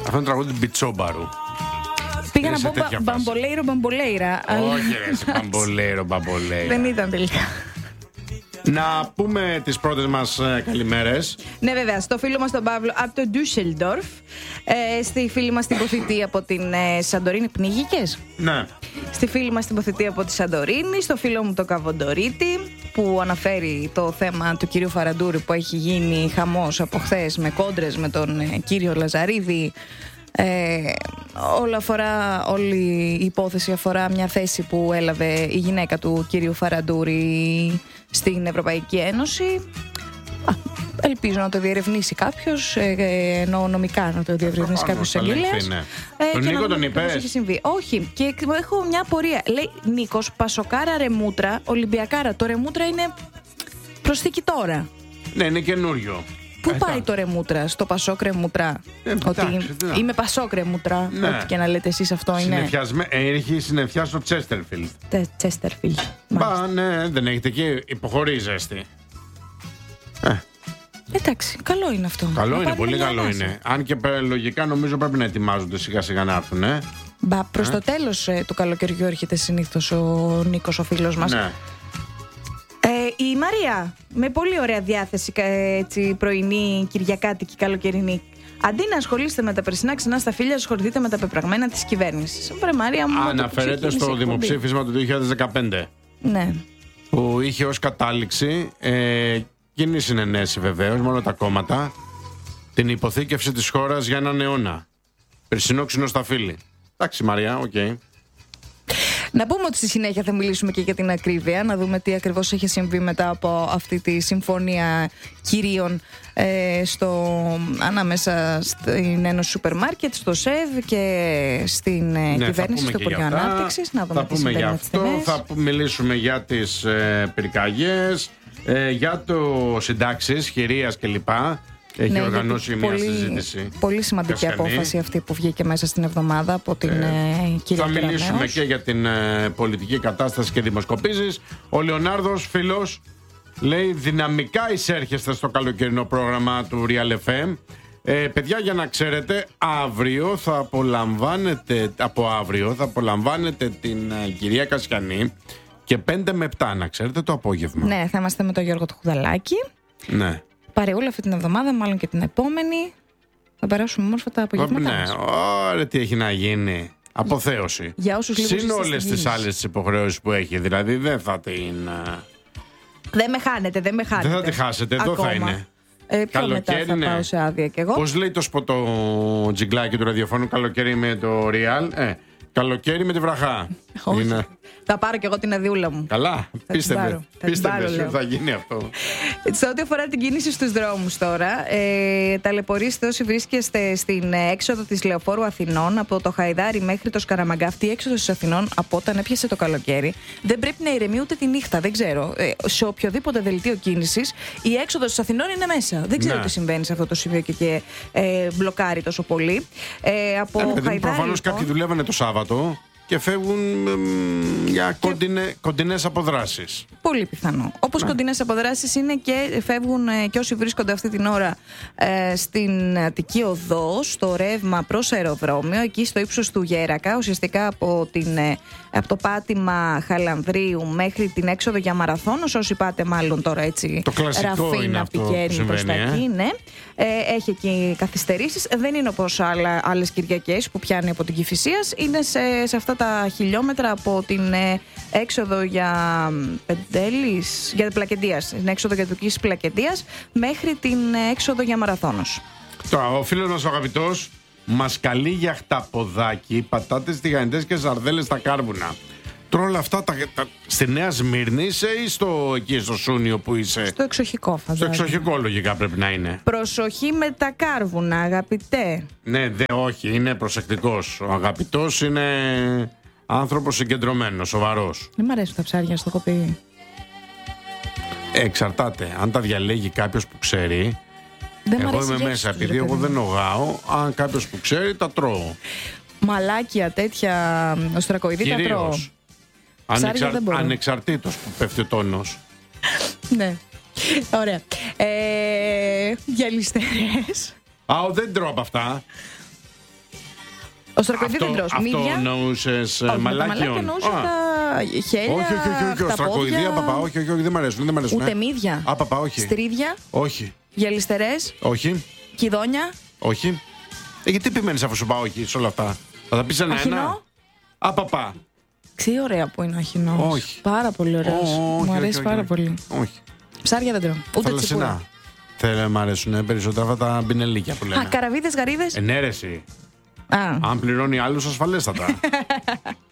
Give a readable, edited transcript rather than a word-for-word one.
Αυτό είναι τραγούδι του Πιτσόμπαρου. Πήγα να πω μπαμπολέιρα. Όχι, ρε, μπαμπολέιρα. Δεν ήταν τελικά. Να πούμε τις πρώτες μας καλημέρες. Ναι, βέβαια. Στο φίλο μας τον Παύλο από το Ντούσελντορφ. Στη φίλη μας την Ποθητή από την Σαντορίνη. Πνίγηκες? Ναι. Στη φίλη μας την Ποθητή από τη Σαντορίνη. Στο φίλο μου τον Καβοντορίτη, που αναφέρει το θέμα του κυρίου Φαραντούρη, που έχει γίνει χαμός από χθες με κόντρες με τον κύριο Λαζαρίδη. Όλη η υπόθεση αφορά μια θέση που έλαβε η γυναίκα του κύριου Φαραντούρη στην Ευρωπαϊκή Ένωση. Ελπίζω να το διερευνήσει κάποιος, ενώ νομικά να το διερευνήσει κάποιος εισαγγελέας. Ναι. Τον Νίκο τον είπες? Όχι, και έχω μια απορία. Λέει Νίκος, Πασοκάρα Ρεμούτρα, Ολυμπιακάρα. Το Ρεμούτρα είναι προσθήκη τώρα. Ναι, είναι καινούριο. Πού πάει το Ρεμούτρα, στο Πασόκ Ρεμούτρα? Ότι είμαι Πασόκ Ρεμούτρα, ναι. Ό,τι και να λέτε εσείς, αυτό είναι. Έχει συννεφιά στο Τσέστερφιλντ. Τσέστερφιλντ. Ναι, δεν έχετε εκεί, υποχωρεί ζέστη. Εντάξει, καλό είναι αυτό. Καλό είναι, πολύ καλό είναι. Αν και λογικά νομίζω πρέπει να ετοιμάζονται σιγά σιγά να έρθουν. Προς το τέλος του καλοκαιριού έρχεται συνήθως ο Νίκος, ο φίλος μας. Ναι. Η Μαρία, με πολύ ωραία διάθεση, έτσι, πρωινή, κυριακάτικη, καλοκαιρινή. Αντί να ασχολείστε με τα περσινά ξενά στα φίλια, ασχοληθείτε με τα πεπραγμένα της κυβέρνησης. Βρε Μαρία μου. Αναφέρεται στο δημοψήφισμα του 2015. Ναι. Που είχε ως κατάληξη κοινή συνενέση βεβαίως, μόνο τα κόμματα, την υποθήκευση της χώρας για έναν αιώνα. Περσινό ξινό στα φίλη. Εντάξει Μαρία, οκ. Να πούμε ότι στη συνέχεια θα μιλήσουμε και για την ακρίβεια, να δούμε τι ακριβώς έχει συμβεί μετά από αυτή τη συμφωνία κυρίων ανάμεσα στην Ένωση Σούπερ Μάρκετ, στο ΣΕΒ και στην κυβέρνηση, στο Υπουργείο Ανάπτυξης. Να δούμε θα πούμε για αυτό, θα μιλήσουμε για τις πυρκαγιές, για το συντάξεις, χειρίας κλπ. Έχει οργανώσει μια συζήτηση. Πολύ σημαντική απόφαση αυτή που βγήκε μέσα στην εβδομάδα από την κυρία Θα μιλήσουμε Κεραμέως. και για την πολιτική κατάσταση και δημοσκοπήσεις. Ο Λεωνάρδος, φίλος, λέει αποδυναμικά εισέρχεστε στο καλοκαιρινό πρόγραμμα του Real FM. Παιδιά, για να ξέρετε, από αύριο θα απολαμβάνετε την κυρία Κασιανή και 5 με 7, να ξέρετε, το απόγευμα. Ναι, θα είμαστε με τον Γιώργο του Χουδαλάκη. Ναι. Παρεούλα αυτή την εβδομάδα, μάλλον και την επόμενη. Θα περάσουμε όμορφα τα απογεύματά μας. Ναι, ωραία, τι έχει να γίνει. Αποθέωση. Για όσους λίγους συν όλες τις άλλες υποχρεώσεις που έχει. Δηλαδή δεν θα την... Δεν με χάνετε. Δεν θα τη χάσετε, εδώ θα είναι. Πιο μετά θα πάω σε άδεια κι εγώ. Πώς λέει το τζιγκλάκι του ραδιοφώνου, καλοκαίρι με το Real? Καλοκαίρι με τη βραχά. Είναι... Θα πάρω κι εγώ την αδειούλα μου. Καλά, πίστευε ότι θα γίνει αυτό. Σε ό,τι αφορά την κίνηση στους δρόμους τώρα, ταλαιπωρήστε όσοι βρίσκεστε στην έξοδο της Λεωφόρου Αθηνών από το Χαϊδάρι μέχρι το Σκαραμαγκά. Αυτή η έξοδος της Αθηνών, από όταν έπιασε το καλοκαίρι, δεν πρέπει να ηρεμεί ούτε τη νύχτα. Δεν ξέρω. Σε οποιοδήποτε δελτίο κίνησης, η έξοδος της Αθηνών είναι μέσα. Δεν ξέρω τι συμβαίνει σε αυτό το σημείο και μπλοκάρει τόσο πολύ. Προφανώς κάποιοι δουλεύανε το Σάββατο και φεύγουν για κοντινές αποδράσεις. Πολύ πιθανό. Όπως κοντινές αποδράσεις είναι και φεύγουν και όσοι βρίσκονται αυτή την ώρα στην Αττική Οδό, στο ρεύμα προς αεροδρόμιο, εκεί στο ύψος του Γέρακα, ουσιαστικά από το πάτημα Χαλανδρίου μέχρι την έξοδο για Μαραθώνος. Όσοι πάτε μάλλον τώρα έτσι Ραφίνα πηγαίνει προς τα εκεί, ναι. Έχει εκεί καθυστερήσεις. Δεν είναι όπως άλλες Κυριακές που πιάνει από την Κηφισίας. Είναι σε αυτά τα χιλιόμετρα από την έξοδο για Πεντέλης, για Πλακεντίας, την έξοδο για Δουκής Πλακεντίας μέχρι την έξοδο για Μαραθώνος. Τώρα, ο φίλος μας ο αγαπητός μας καλεί για χταποδάκι, πατάτες τηγανιτές και σαρδέλες στα κάρβουνα. Τώρα όλα αυτά στη Νέα Σμύρνη είσαι ή εκεί στο Σούνιο που είσαι? Στο εξοχικό φαντάζομαι. Στο εξοχικό λογικά πρέπει να είναι. Προσοχή με τα κάρβουνα, αγαπητέ. Ναι, όχι, είναι προσεκτικός. Ο αγαπητός είναι άνθρωπος συγκεντρωμένος, σοβαρός. Δεν μ' αρέσουν τα ψάρια στο κοπή. Εξαρτάται. Αν τα διαλέγει κάποιος που ξέρει. Εγώ είμαι μέσα, επειδή εγώ δεν νογάω. Αν κάποιος που ξέρει, τα τρώω. Μαλάκια τέτοια οστρακοειδή τα τρώω. Ανεξαρτήτως που πέφτει ο τόνος. Ναι. Ωραία. Γυαλιστερές. Δεν τρώω από αυτά. Οστρακοειδή δεν τρως. Αυτό εννοούσες μαλάκι. Εννοούσα τα χέρια. Όχι. Οστρακοειδή, παπά. Όχι, δεν μ' αρέσουν. Ούτε μύδια. Παπά, όχι. Στρίδια. Όχι. Γυαλιστερές. Όχι. Κιδόνια. Όχι. Γιατί επιμένεις αφού σου πάω όχι σε όλα αυτά? Θα τα πεις ένα-ένα. Παπά. Τι ωραία που είναι ο αχινός. Όχι. Πάρα πολύ ωραίος. Μου αρέσει πάρα πολύ. Όχι. Ψάρια δεν τρώω. Ούτε τσίπουρα. Μ' αρέσουν περισσότερα αυτά τα μπινελίκια που λένε. Καραβίδες, γαρίδες. Ενέρεση. Αν πληρώνει άλλους ασφαλέστατα.